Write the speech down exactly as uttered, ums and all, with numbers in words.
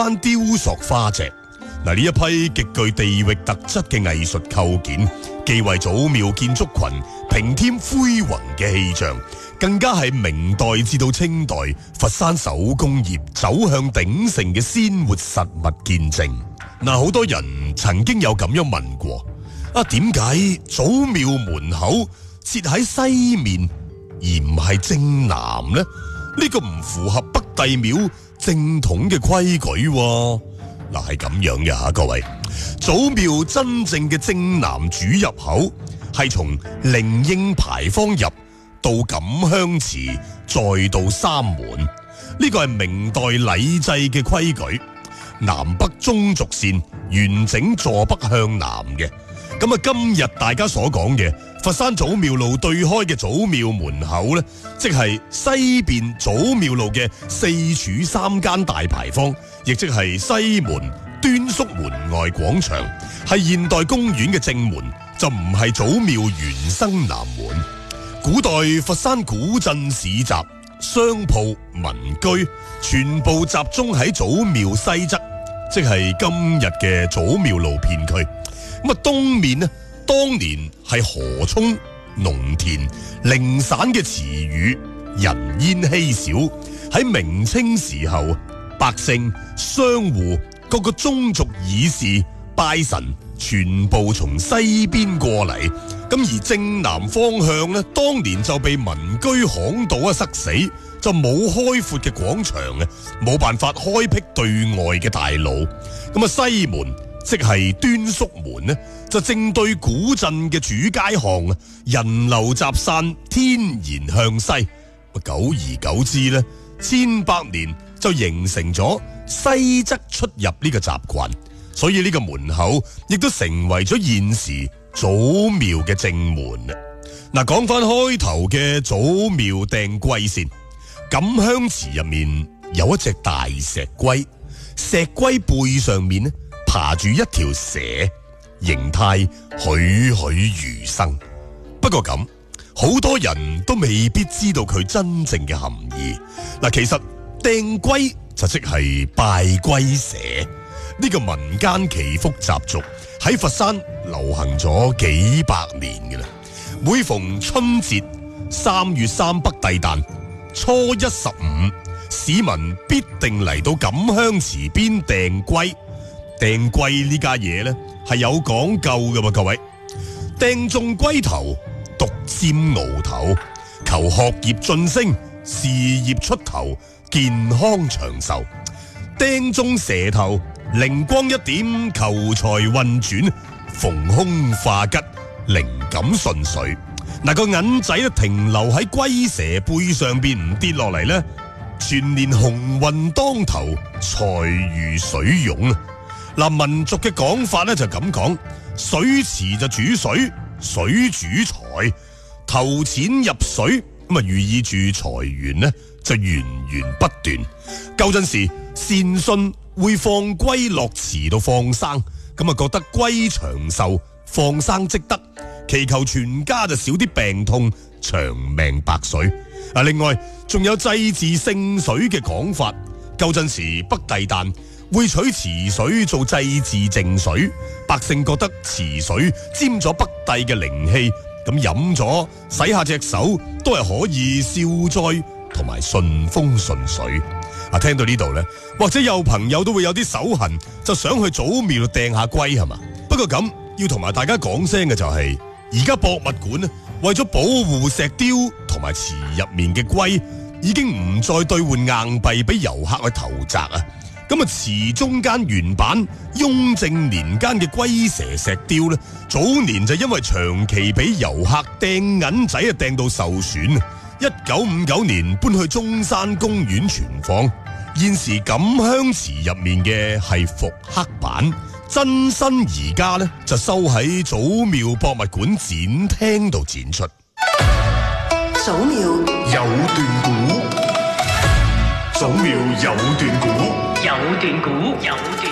班雕塑花石。嗱，呢一批極具地域特質嘅藝術構件，既為祖廟建築群平添恢宏嘅氣象，更加係明代至到清代佛山手工業走向鼎盛嘅鮮活實物見證。嗱，好多人曾經有咁樣問過：啊，點解祖廟門口設喺西面而唔係正南呢？呢個唔符合北帝廟正統嘅規矩喎。嗱，係咁樣嘅吓，各位，祖廟真正嘅正南主入口係從靈應牌坊入到錦香祠，再到三門。呢個係明代禮制嘅規矩，南北中軸線完整坐北向南嘅。咁啊，今日大家所講嘅佛山祖廟路對開嘅祖廟門口呢，即係西邊祖廟路嘅四柱三間大牌坊，亦即係西門、端肅門外廣場，係現代公園嘅正門，就唔係祖廟原生南門。古代佛山古鎮市集、商鋪、民居全部集中喺祖廟西側，即係今日嘅祖廟路片區。咁啊，東面呢，當年係河涌、農田、零散嘅詞語，人煙稀少。喺明清時候，百姓、商戶、各個宗族議事、拜神，全部從西邊過嚟。咁而正南方向呢，當年就被民居巷道啊塞死，就冇開闊嘅廣場啊，冇辦法開闢對外嘅大路。咁啊，西門即係端肅門呢，就正對古鎮嘅主街巷啊，人流集散，天然向西。久而久之呢，千百年就形成咗西側出入呢個習慣，所以呢個門口亦都成為咗現時祖廟嘅正門啊！嗱，講翻開頭嘅祖廟掟龜先，錦香祠入面有一隻大石龜，石龜背上面呢，爬住一條蛇，形態栩栩如生。不過咁，好多人都未必知道佢真正嘅含義。嗱，其實掟龜就即係拜龜蛇，呢個民間祈福習俗喺佛山流行咗幾百年嘅啦。每逢春節、三月三北帝誕、初一十五，市民必定嚟到錦香祠邊掟龜。掟龜呢家嘢呢係有講究嘅喎，各位。掟中龜頭，獨占鰲頭，求學業晉升、事業出頭、健康長壽。掟中蛇頭，靈光一點，求財運轉，逢凶化吉，靈感順遂。嗱，個銀仔咧停留喺龜蛇背上邊唔跌落嚟呢，全年鴻運當頭，財如水湧啊！嗱，民俗嘅講法咧就咁講，水池就主水，水主財，投錢入水咁啊，寓意住財源呢就源源不斷。舊陣時善信會放龜落池度放生，咁啊覺得龜長壽，放生積德，祈求全家就少啲病痛，長命百歲。啊，另外仲有祭祀聖水嘅講法，舊陣時北帝誕會取池水做祭祀淨水，百姓覺得池水沾咗北帝嘅靈氣，咁飲咗洗下隻手都係可以消災同埋順風順水。啊，聽到呢度呢，或者有朋友都會有啲手痕，就想去祖廟掟下龜係嘛？不過咁要同埋大家講聲嘅就係、是，而家博物館呢，為咗保護石雕同埋池入面嘅龜，已經唔再兌換硬幣俾遊客去投擲啊！咁啊，池中間原版雍正年間嘅龜蛇石雕呢，早年就因為長期俾遊客掟銀仔啊掟到受損啊，一九五九年搬去中山公園存放。現時錦香祠入面嘅係復刻版，真身而家呢就收喺祖廟博物館展廳度展出。 祖廟有段古，祖廟有段古， 有段古，有段。